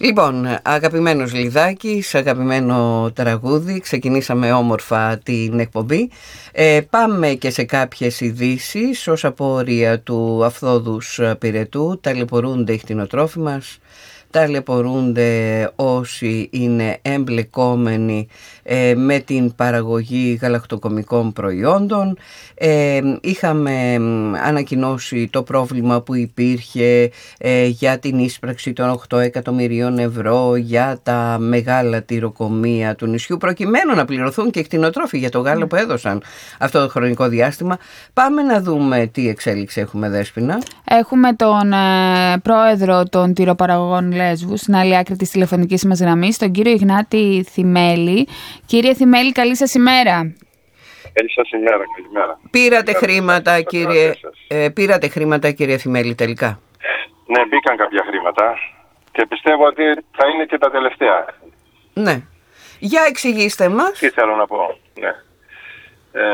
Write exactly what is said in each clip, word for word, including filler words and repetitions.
Λοιπόν, αγαπημένος Λιδάκης, αγαπημένο τραγούδι, ξεκινήσαμε όμορφα την εκπομπή. Ε, πάμε και σε κάποιες ειδήσεις. Ως απόρρια του Αυθόδους Πυρετού ταλαιπωρούνται οι κτηνοτρόφοι μας, ταλαιπωρούνται όσοι είναι εμπλεκόμενοι ε, με την παραγωγή γαλακτοκομικών προϊόντων. Ε, είχαμε ανακοινώσει το πρόβλημα που υπήρχε ε, για την ίσπραξη των οκτώ εκατομμυρίων ευρώ για τα μεγάλα τυροκομεία του νησιού, προκειμένου να πληρωθούν και κτηνοτρόφοι για το γάλα που έδωσαν αυτό το χρονικό διάστημα. Πάμε να δούμε τι εξέλιξη έχουμε, Δέσποινα. Έχουμε τον ε, πρόεδρο των τυροπαραγωγών Λέσβου στην άλλη άκρη της τηλεφωνικής μας γραμμής, τον κύριο Ιγνάτη Θυμέλη. Κύριε Θυμέλη, καλή σας ημέρα. Καλή σας ημέρα, καλημέρα. Πήρατε χρήματα, κύριε, ε, πήρατε χρήματα, κύριε Θυμέλη, τελικά? Ναι, μπήκαν κάποια χρήματα και πιστεύω ότι θα είναι και τα τελευταία. Ναι. Για εξηγήστε μας. Τι θέλω να πω. Ναι. Ε,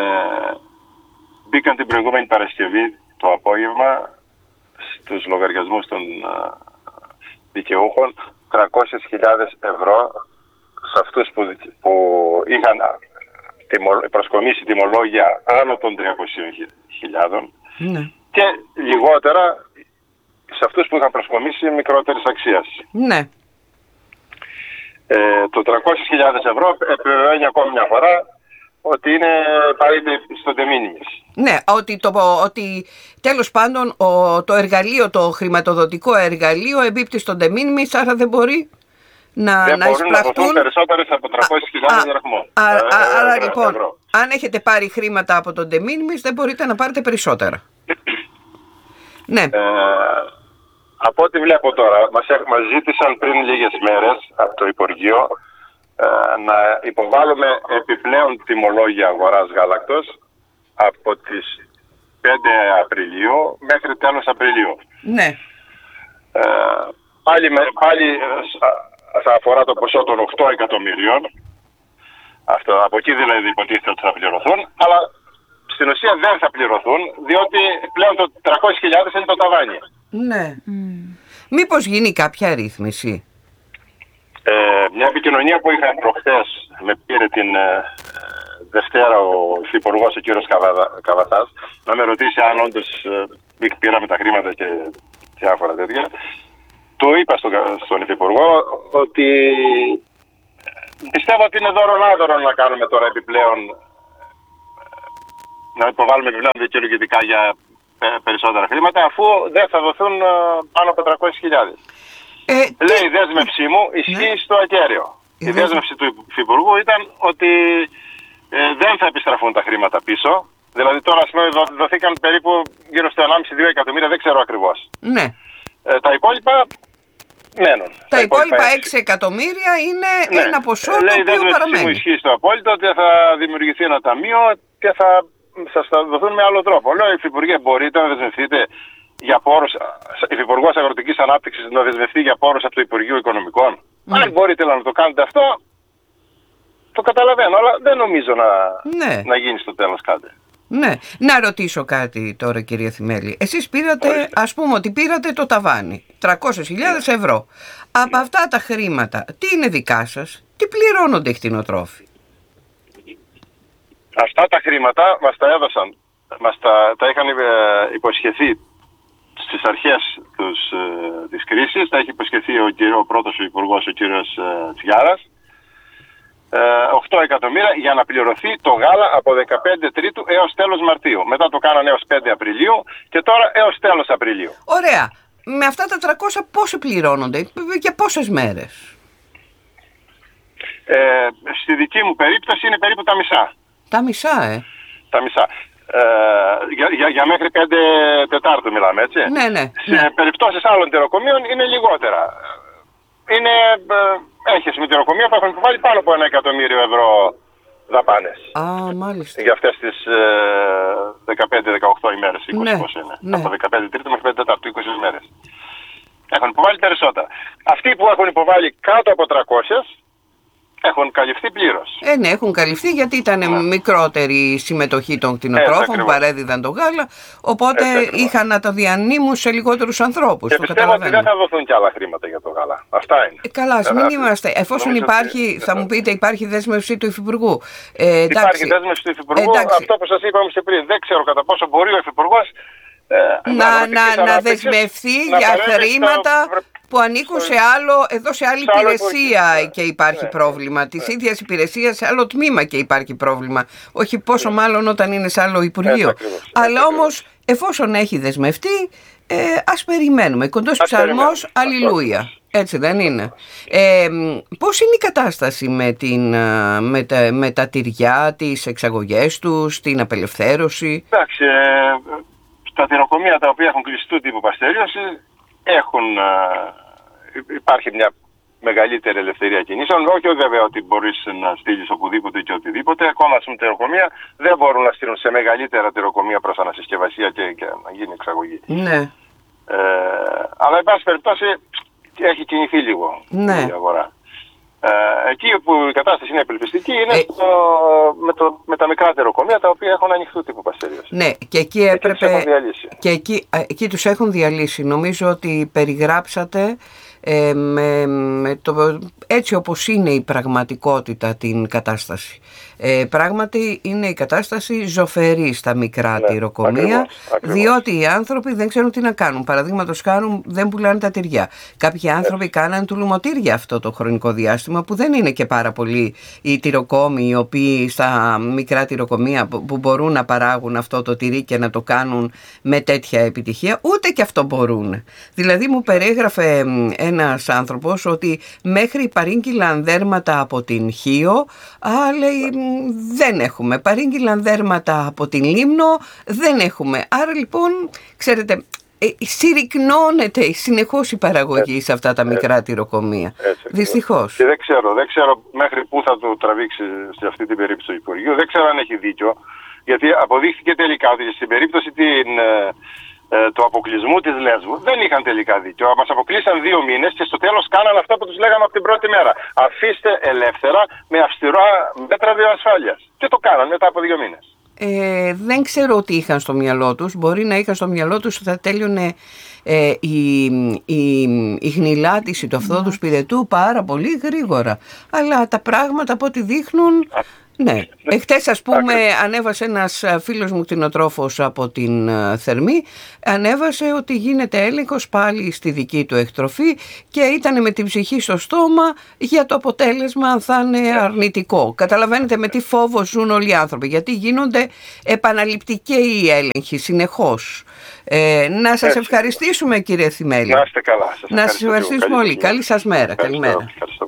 μπήκαν την προηγούμενη Παρασκευή το απόγευμα στους λογαριασμούς των δικαιούχων τριακόσιες χιλιάδες ευρώ σε αυτούς που, που είχαν προσκομίσει τιμολόγια άνω των τριακοσίων χιλιάδων, ναι, και λιγότερα σε αυτούς που είχαν προσκομίσει μικρότερης αξίας. Ναι. Ε, το τριακόσιες χιλιάδες ευρώ επιβεβαιώνει ακόμη μια φορά ότι είναι παρήτη στο de minimis. Ναι, ότι, το, ότι τέλος πάντων ο, το εργαλείο, το χρηματοδοτικό εργαλείο εμπίπτει στο de minimis, άρα δεν μπορεί να, δεν να μπορούν εισπραχτούν. να δοθούν περισσότερες από τριακόσιες χιλιάδες δραχμό. Άρα ε, λοιπόν, ευρώ. Αν έχετε πάρει χρήματα από το de minimis, δεν μπορείτε να πάρετε περισσότερα. Ναι. Ε, από ό,τι βλέπω τώρα, μας, μας ζήτησαν πριν λίγες μέρες από το Υπουργείο ε, να υποβάλουμε επιπλέον τιμολόγια αγοράς γάλακτος από τις πέντε Απριλίου μέχρι τέλος Απριλίου. Ναι. Ε, πάλι, πάλι θα αφορά το ποσό των οκτώ εκατομμυρίων. Αυτό, από εκεί δηλαδή υποτίθεται ότι θα πληρωθούν, αλλά στην ουσία δεν θα πληρωθούν, διότι πλέον το τριακόσιες χιλιάδες είναι το ταβάνι. Ναι. Mm. Μήπως γίνει κάποια ρύθμιση? Ε, μια επικοινωνία που είχα προχθές, με πήρε την ε, Δευτέρα ο Υφυπουργός, ο κύριος Καβαθάς, να με ρωτήσει αν όντως ε, πήραμε τα χρήματα και διάφορα τέτοια. Του είπα στον, στον Υφυπουργό ότι πιστεύω ότι είναι δώρο-άδωρο να κάνουμε τώρα επιπλέον, να υποβάλουμε επιπλέον δικαιολογητικά για περισσότερα χρήματα, αφού δεν θα δοθούν πάνω από τριακόσιες χιλιάδες. Ε, Λέει η δέσμευσή μου ισχύει, ναι, στο ακέραιο. Η, η δέσμευση του Υφυπουργού ήταν ότι ε, δεν θα επιστραφούν τα χρήματα πίσω. Δηλαδή τώρα ας πούμε δοθήκαν περίπου γύρω στο ενάμιση με δύο εκατομμύρια, δεν ξέρω ακριβώς. Ναι. Ε, τα υπόλοιπα μένουν. Τα, τα υπόλοιπα έξι εκατομμύρια είναι, ναι, ένα ποσό, λέει, το οποίο παραμένει. Μου ισχύει στο απόλυτο ότι θα δημιουργηθεί ένα ταμείο και θα σας θα δοθούν με άλλο τρόπο. Λέω, Υφυπουργέ, μπορείτε να δεσμευτείτε για πόρους, Υφυπουργός Αγροτικής Ανάπτυξης να δεσμευτεί για πόρους από το Υπουργείο Οικονομικών. Mm. Αν μπορείτε να το κάνετε αυτό, το καταλαβαίνω, αλλά δεν νομίζω να, ναι, να γίνει στο τέλος κάτι. Ναι. Να ρωτήσω κάτι τώρα, κύριε Θυμέλη. Εσείς πήρατε, Ορίστε. ας πούμε ότι πήρατε το ταβάνι, τριακόσιες χιλιάδες ναι. ευρώ. Από ναι. αυτά τα χρήματα, τι είναι δικά σας, τι πληρώνονται οι κτηνοτρόφοι? Αυτά τα χρήματα μας τα έδωσαν, μας τα, τα είχαν ε, υποσχεθεί στις αρχές τους, ε, της κρίσης, τα έχει υποσχεθεί ο, κύριο, ο πρώτος υπουργός, ο κύριος ε, Τσιάρας, ε, οκτώ εκατομμύρια για να πληρωθεί το γάλα από δεκαπέντε Τρίτου έως τέλος Μαρτίου. Μετά το κάνανε έως πέντε Απριλίου και τώρα έως τέλος Απριλίου. Ωραία. Με αυτά τα τριακόσια πόσοι πληρώνονται και πόσες μέρες? Ε, στη δική μου περίπτωση είναι περίπου τα μισά. Τα μισά, ε. Τα μισά. Ε, για, για, για μέχρι πέντε Τετάρτου μιλάμε, έτσι. Ναι, ναι. Σε ναι. περιπτώσεις άλλων τυροκομείων είναι λιγότερα. Είναι, ε, έχεις με τυροκομεία που έχουν υποβάλει πάνω από ένα εκατομμύριο ευρώ δαπάνες. Α, μάλιστα. Για αυτές τις ε, δεκαπέντε δεκαοκτώ ημέρες, είκοσι ναι, πώς είναι. Ναι. Από δεκαπέντε Τρίτου μέχρι πέντε Τετάρτου, είκοσι ημέρες. Έχουν υποβάλει περισσότερα. Αυτοί που έχουν υποβάλει κάτω από τριακόσιες έχουν καλυφθεί πλήρως. Ε, ναι, έχουν καλυφθεί γιατί ήταν ναι. μικρότερη η συμμετοχή των κτηνοτρόφων που παρέδιδαν το γάλα, οπότε είχαν να τα διανύμουν σε λιγότερους ανθρώπους. Και πιστεύω ότι δεν θα δοθούν κι άλλα χρήματα για το γάλα. Αυτά είναι. Ε, καλά, ας μην είμαστε. Εφόσον υπάρχει, ότι... θα μου πείτε, υπάρχει δέσμευση του Υφυπουργού. Ε, υπάρχει δέσμευση του Υφυπουργού. Ε, αυτό που σας είπαμε σε πριν. Δεν ξέρω κατά πόσο μπορεί ο Υφυπουργός ε, να, να, να, να δεσμευθεί να για χρήματα στο... που ανήκουν σε άλλο, εδώ σε άλλη σε υπηρεσία άλλο και υπάρχει ναι, πρόβλημα. Ναι, της ναι. ίδιας υπηρεσίας σε άλλο τμήμα και υπάρχει πρόβλημα. Όχι πόσο ναι. μάλλον όταν είναι σε άλλο Υπουργείο. Έτσι, ακριβώς, Αλλά έτσι, όμως εφόσον έχει δεσμευτεί, ε, ας περιμένουμε. Κοντός ψαλμός, αλληλούια. Έτσι δεν είναι. Ε, πώς είναι η κατάσταση με, την, με, τα, με τα τυριά, τις εξαγωγές τους, την απελευθέρωση? Εντάξει, ε, τα τυροκομεία τα οποία έχουν κλειστεί τύπου παστερίωση έχουν, ε, υπάρχει μια μεγαλύτερη ελευθερία κινήσεων. Όχι βέβαια ότι μπορείς να στείλεις οπουδήποτε και οτιδήποτε. Ακόμα στην τυροκομεία δεν μπορούν να στείλουν σε μεγαλύτερα τυροκομεία προς ανασυσκευασία και, και να γίνει εξαγωγή. Ναι. Ε, αλλά εν πάση περιπτώσει έχει κινηθεί λίγο ναι. η αγορά. Ε, εκεί που η κατάσταση είναι απελπιστική είναι ε... στο, με, το, με τα μικρά τυροκομεία τα οποία έχουν ανοιχτού τύπου παστερίωση. Ναι, και εκεί έπρεπε. Και, και εκεί, εκεί τους έχουν διαλύσει. Νομίζω ότι περιγράψατε ε, με, με το, έτσι όπως είναι η πραγματικότητα την κατάσταση. Ε, πράγματι είναι η κατάσταση ζωφερή στα μικρά ναι, τυροκομεία, ακριβώς, ακριβώς. διότι οι άνθρωποι δεν ξέρουν τι να κάνουν. Παραδείγματος χάρη δεν πουλάνε τα τυριά. Κάποιοι άνθρωποι Έτσι. κάναν τουλουμοτήρια αυτό το χρονικό διάστημα, που δεν είναι και πάρα πολλοί οι τυροκόμοι οι οποίοι στα μικρά τυροκομεία που μπορούν να παράγουν αυτό το τυρί και να το κάνουν με τέτοια επιτυχία, ούτε και αυτό μπορούν. Δηλαδή μου περιέγραφε ένας άνθρωπος ότι μέχρι παρήγγειλαν δέρματα από την Χίο, α, λέει, δεν έχουμε. Παρήγγειλαν δέρματα από την Λίμνο, δεν έχουμε. Άρα λοιπόν, ξέρετε, ε, συρρυκνώνεται συνεχώς η παραγωγή έτσι, σε αυτά τα μικρά έτσι, τυροκομεία. Έτσι, δυστυχώς. Και δεν ξέρω, δεν ξέρω μέχρι πού θα το τραβήξει σε αυτή την περίπτωση του Υπουργείου. Δεν ξέρω αν έχει δίκιο, γιατί αποδείχθηκε τελικά ότι στην περίπτωση την... του αποκλεισμού της Λέσβου δεν είχαν τελικά δίκιο. Μας αποκλείσαν δύο μήνες και στο τέλος κάναν αυτά που τους λέγαμε από την πρώτη μέρα. Αφήστε ελεύθερα με αυστηρά μέτρα βιοασφάλειας. Και το κάναν μετά από δύο μήνες. Ε, δεν ξέρω τι είχαν στο μυαλό τους. Μπορεί να είχαν στο μυαλό τους ότι θα τέλειωνε ε, η, η, η χνηλάτιση του Αυθόδου Σπυρετού πάρα πολύ γρήγορα. Αλλά τα πράγματα από ό,τι δείχνουν... Ναι, εχθές ας πούμε ανέβασε ένας φίλος μου κτηνοτρόφος από την Θερμή, ανέβασε ότι γίνεται έλεγχος πάλι στη δική του εκτροφή και ήταν με την ψυχή στο στόμα για το αποτέλεσμα αν θα είναι αρνητικό. Καταλαβαίνετε με τι φόβο ζουν όλοι οι άνθρωποι, γιατί γίνονται επαναληπτικοί οι έλεγχοι συνεχώς. Ε, να σας Έτσι. ευχαριστήσουμε κύριε Θημέλη. Να είστε καλά. Σας να σας ευχαριστήσουμε όλοι. Καλή σας μέρα. Καλημέρα.